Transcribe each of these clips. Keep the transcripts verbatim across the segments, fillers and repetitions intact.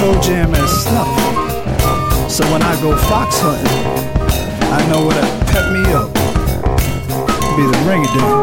slow jam as snuff. So when I go fox hunting, I know what'll pep me up. Be the ring-a-ding.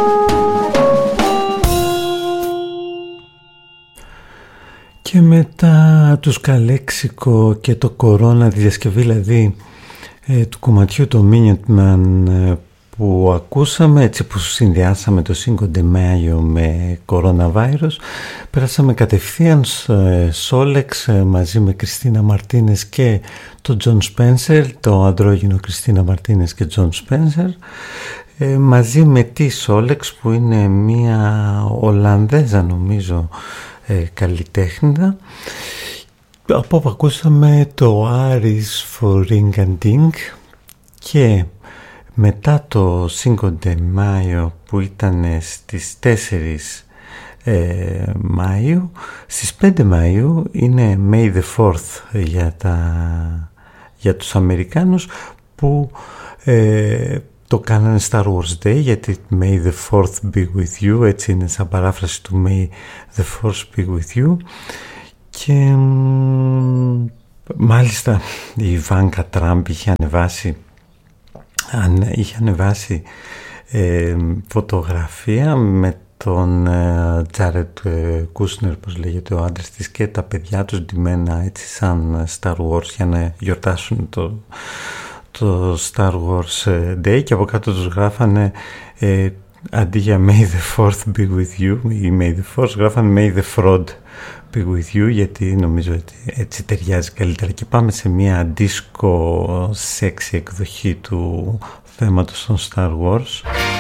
Και μετά τους Καλέξικο και το Κορώνα, τη διασκευή δηλαδή ε, του κομματιού το Minuteman ε, που ακούσαμε, έτσι που συνδυάσαμε το Cinco de Mayo με Coronavirus, πέρασαμε κατευθείαν Σόλεξ ε, μαζί με Κριστίνα Μαρτίνες και το John Spencer, το αντρόγυνο Κριστίνα Μαρτίνες και John Spencer, ε, μαζί με τη Σόλεξ που είναι μια Ολλανδέζα νομίζω ε, καλλιτέχνηδα. Από όπου ακούσαμε το Aris for Ring and Ding, και μετά το Cinco de Mayo που ήταν στις τέσσερις ε, Μαΐου, στις πέντε Μαΐου είναι May the fourth για, τα, για τους Αμερικάνους, που ε, το κάνανε Star Wars Day, γιατί May the fourth be with you, έτσι είναι σαν παράφραση του May the fourth be with you. Και μάλιστα η Βάνκα Τραμπ είχε ανεβάσει αν είχε ανεβάσει ε, φωτογραφία με τον Τζάρετ ε, Κούσνερ, πώς λέγεται ο άντρας της, και τα παιδιά τους ντυμένα έτσι σαν Star Wars για να γιορτάσουν το, το Star Wars Day, και από κάτω τους γράφανε ε, αντί για May the fourth be with you ή May the fourth, γράφανε May the fraud be with you, γιατί νομίζω ότι έτσι ταιριάζει καλύτερα. Και πάμε σε μια disco sexy εκδοχή του θέματος των Star Wars.